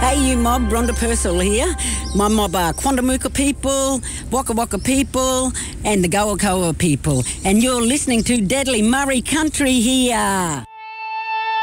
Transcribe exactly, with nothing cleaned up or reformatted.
Hey, you mob, Rhonda Purcell here. My mob are Quandamooka people, Waka Waka people, and the Goakoa people. And you're listening to Deadly Murray Country here.